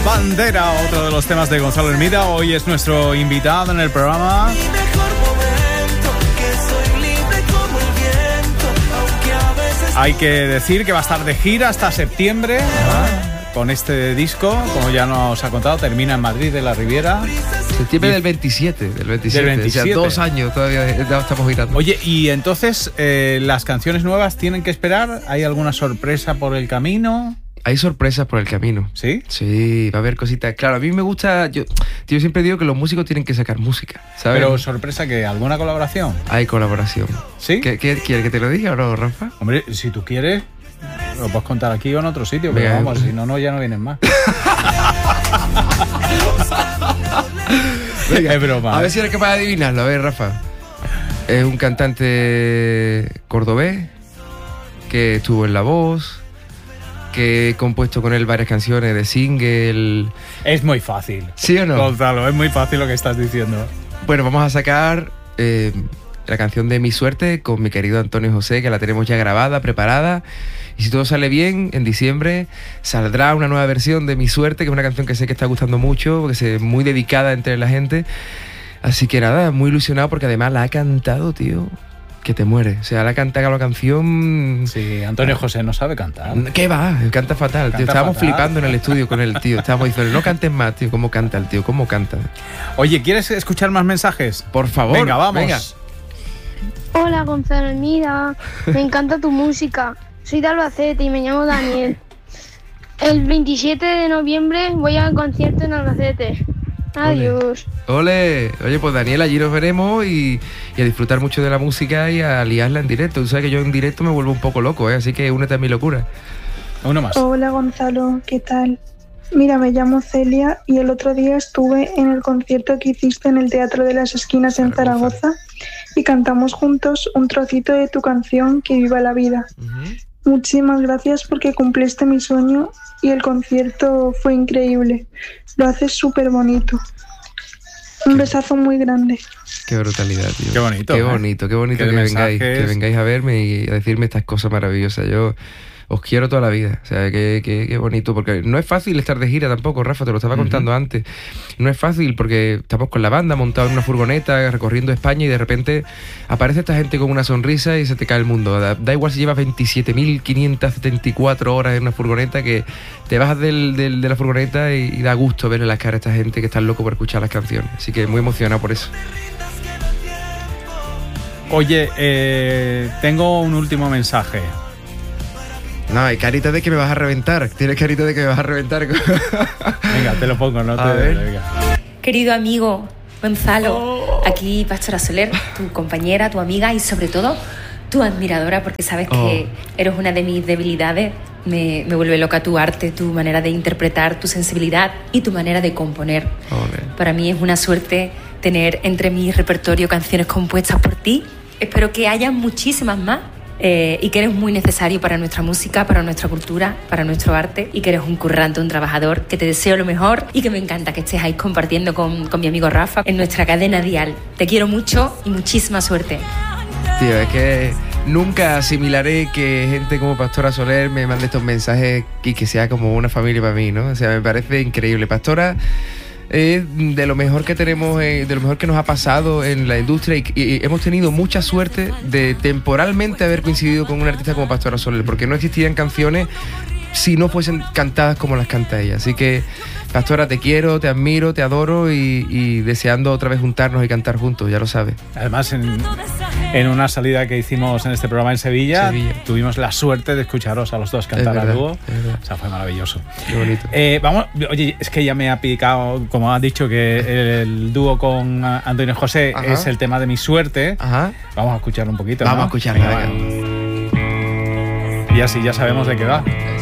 Bandera, otro de los temas de Gonzalo Hermida. Hoy es nuestro invitado en el programa. Hay que decir que va a estar de gira hasta septiembre, con este disco, como ya nos ha contado, termina en Madrid de la Riviera. Septiembre del 27. O sea, 2 años todavía estamos girando. Oye, y entonces, ¿las canciones nuevas tienen que esperar? ¿Hay alguna sorpresa por el camino? Hay sorpresas por el camino. ¿Sí? Sí, va a haber cositas. Claro, a mí me gusta... Yo siempre digo que los músicos tienen que sacar música, ¿sabes? Pero sorpresa, ¿que alguna colaboración? Hay colaboración. ¿Sí? ¿Quieres que te lo diga o no, Rafa? Hombre, si tú quieres, lo puedes contar aquí o en otro sitio, pero Venga, vamos, si no, ya no vienen más. Venga, es broma. A ver si eres capaz de adivinarlo. A ver, Rafa. Es un cantante cordobés que estuvo en La Voz, que he compuesto con él varias canciones de single. Es muy fácil. ¿Sí o no? Gonzalo, es muy fácil lo que estás diciendo. Bueno, vamos a sacar la canción de Mi Suerte con mi querido Antonio José, que la tenemos ya grabada, preparada. Y si todo sale bien, en diciembre saldrá una nueva versión de Mi Suerte, que es una canción que sé que está gustando mucho, porque es muy dedicada entre la gente. Así que nada, muy ilusionado porque además la ha cantado, tío, que te muere. O sea, la ha cantado la canción... Sí, Antonio José no sabe cantar. ¿Qué va? Canta fatal, tío. Estábamos flipando en el estudio con el tío. Estábamos diciendo, no cantes más, tío. ¿Cómo canta el tío? ¿Cómo canta? Oye, ¿quieres escuchar más mensajes? Por favor. Venga, vamos. Venga. Hola, Gonzalo, mira, me encanta tu música. Soy de Albacete y me llamo Daniel. El 27 de noviembre voy al concierto en Albacete. Adiós. Ole. Oye, pues Daniel, allí nos veremos y a disfrutar mucho de la música y a liarla en directo. Tú sabes que yo en directo me vuelvo un poco loco, así que únete a mi locura. Uno más. Hola, Gonzalo, ¿qué tal? Mira, me llamo Celia y el otro día estuve en el concierto que hiciste en el Teatro de las Esquinas en Zaragoza y cantamos juntos un trocito de tu canción Que viva la vida. Muchísimas gracias porque cumpliste mi sueño y el concierto fue increíble. Lo haces súper bonito. Un besazo muy grande. Qué brutalidad, tío. Qué bonito. Qué bonito que vengáis a verme y a decirme estas cosas maravillosas. Yo os quiero toda la vida. O sea, qué bonito. Porque no es fácil estar de gira tampoco, Rafa, te lo estaba contando antes. No es fácil porque estamos con la banda montados en una furgoneta, recorriendo España y de repente aparece esta gente con una sonrisa y se te cae el mundo. Da igual si llevas 27.574 horas en una furgoneta, que te bajas de la furgoneta y da gusto verle las caras a esta gente que está loco por escuchar las canciones. Así que muy emocionado por eso. Oye, tengo un último mensaje. No, hay carita de que me vas a reventar. Tienes carita de que me vas a reventar. Venga, te lo pongo, no te... Venga. Querido amigo Gonzalo, aquí Pastora Soler, tu compañera, tu amiga y sobre todo tu admiradora, porque sabes que eres una de mis debilidades. Me vuelve loca tu arte, tu manera de interpretar, tu sensibilidad y tu manera de componer. Para mí es una suerte tener entre mi repertorio canciones compuestas por ti. Espero que haya muchísimas más. Y que eres muy necesario para nuestra música, para nuestra cultura, para nuestro arte, y que eres un currante, un trabajador, que te deseo lo mejor y que me encanta que estés ahí compartiendo con mi amigo Rafa en nuestra cadena Dial. Te quiero mucho y muchísima suerte. Tío, es que nunca asimilaré que gente como Pastora Soler me mande estos mensajes y que sea como una familia para mí, ¿no? O sea, me parece increíble. Pastora es de lo mejor que tenemos, de lo mejor que nos ha pasado en la industria y hemos tenido mucha suerte de temporalmente haber coincidido con un artista como Pastora Soler, porque no existirían canciones si no fuesen cantadas como las canta ella. Así que, Pastora, te quiero, te admiro, te adoro y deseando otra vez juntarnos y cantar juntos, ya lo sabes. Además, en una salida que hicimos en este programa en Sevilla, tuvimos la suerte de escucharos a los dos cantar a dúo. O sea, fue maravilloso. Qué bonito. Vamos, oye, es que ya me ha picado, como has dicho, que el dúo con Antonio José es el tema de Mi Suerte. Vamos a escucharlo un poquito. Vamos a escucharlo. Y así ya sabemos de qué va.